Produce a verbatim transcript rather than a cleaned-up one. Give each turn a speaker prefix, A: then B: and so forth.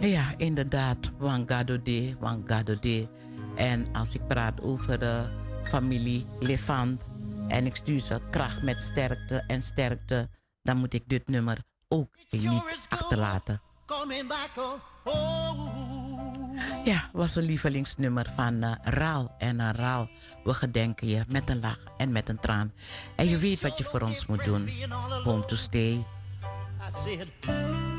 A: Ja, inderdaad. Wangado de, Wangado de. En als ik praat over de familie Levant en ik stuur ze kracht met sterkte en sterkte, dan moet ik dit nummer ook niet achterlaten. Ja, was een lievelingsnummer van uh, Raal. En uh, Raal, we gedenken je met een lach en met een traan. En je weet wat je voor ons moet doen. Home to stay.